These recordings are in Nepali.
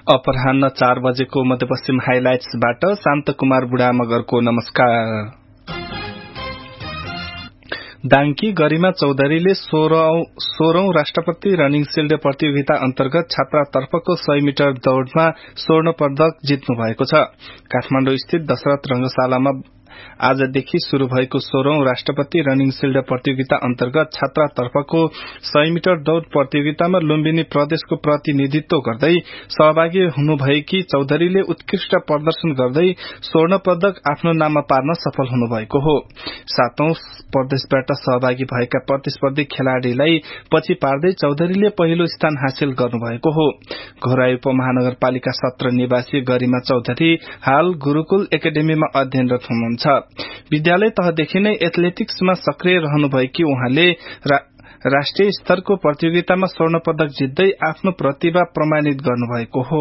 अपराह्न 4 बजेको मध्यपश्चिम हाइलाइट्सबाट शान्त कुमार बुढा मगरको नमस्कार। दाङकी गरिमा चौधरीले 16औं राष्ट्रपति रनिङ शिल्ड प्रतियोगिता अन्तर्गत छात्रातर्फको 100 मिटर दौड़मा स्वर्ण पदक जित्नु भएको छ। काठमाडौँ स्थित दशरथ रंगशालामा आजदेखि शुरू भएको 16औं राष्ट्रपति रनिङ शिल्ड प्रतियोगिता अन्तर्गत छात्रातर्फको 100 मिटर दौड़ प्रतियोगितामा लुम्बिनी प्रदेशको प्रतिनिधित्व गर्दै सहभागी हुनुभएकी चौधरीले उत्कृष्ट प्रदर्शन गर्दै स्वर्ण पदक आफ्नो नाममा पार्न सफल हुनुभएको हो। 7औं प्रदेशबाट सहभागी भएका प्रतिस्पर्धी खेलाड़ीलाई पछि पार्दै चौधरीले पहिलो स्थान हासिल गर्नुभएको हो। घोराई उपमहानगरपालिका 17 निवासी गरिमा चौधरी हाल गुरूकुल एकाडेमीमा अध्ययनरत हुनुहुन्छ। विद्यालय तहदेखि नै एथलेटिक्समा सक्रिय रहनुभएकी उहाँले राष्ट्रिय स्तरको प्रतियोगितामा स्वर्ण पदक जित्दै आफ्नो प्रतिभा प्रमाणित गर्नुभएको हो।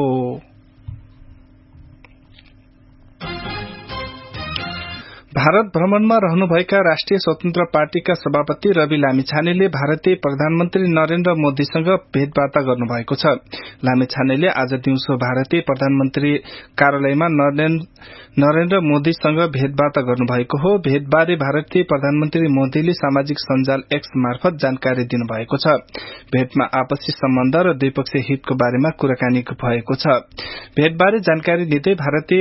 भारत भ्रमणमा रहनुभएका राष्ट्रिय स्वतन्त्र पार्टीका सभापति रवि लामिछानेले भारतीय प्रधानमन्त्री नरेन्द्र मोदीसँग भेटवार्ता गर्नुभएको छ। लामिछानेले आज दिउँसो भारतीय प्रधानमन्त्री कार्यालयमा नरेन्द्र मोदीसँग भेटवार्ता गर्नुभएको हो। भेटबारे भारतीय प्रधानमन्त्री मोदीले सामाजिक सञ्जाल एक्स मार्फत जानकारी दिनुभएको छ। भेटमा आपसी सम्बन्ध र द्विपक्षीय हितको बारेमा कुराकानी भएको छ। भेटबारे जानकारी दिँदै भारतीय